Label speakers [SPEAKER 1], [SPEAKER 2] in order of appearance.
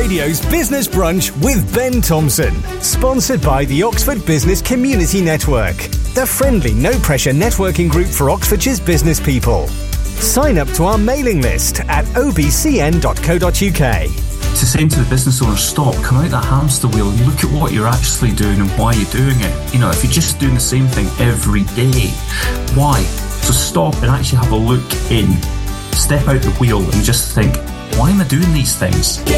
[SPEAKER 1] Radio's Business Brunch with Ben Thompson. Sponsored by the Oxford Business Community Network, the friendly, no-pressure networking group for Oxfordshire's business people. Sign up to our mailing list at obcn.co.uk.
[SPEAKER 2] To saying to the business owner, stop, come out that hamster wheel and look at what you're actually doing and why you're doing it. You know, if you're just doing the same thing every day, why? So stop and actually have a look in. Step out the wheel and just think, why am I doing these things?